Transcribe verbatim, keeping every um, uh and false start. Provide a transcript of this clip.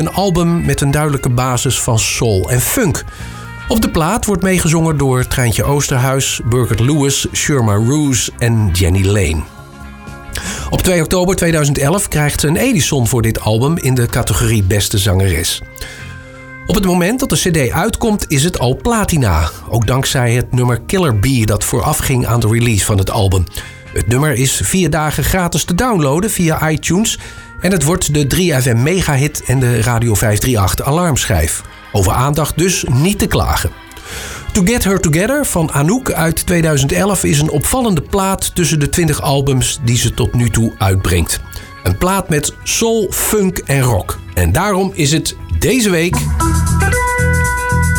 Een album met een duidelijke basis van soul en funk. Op de plaat wordt meegezongen door Treintje Oosterhuis, Burkert Lewis, Sherma Roos en Jenny Lane. Op twee oktober tweeduizend elf krijgt ze een Edison voor dit album in de categorie Beste Zangeres. Op het moment dat de cd uitkomt is het al platina. Ook dankzij het nummer Killer Bee dat voorafging aan de release van het album. Het nummer is vier dagen gratis te downloaden via iTunes. En het wordt de drie F M megahit en de Radio vijfhonderdachtendertig alarmschijf. Over aandacht dus niet te klagen. To Get Her Together van Anouk uit tweeduizend elf is een opvallende plaat tussen de twintig albums die ze tot nu toe uitbrengt. Een plaat met soul, funk en rock. En daarom is het deze week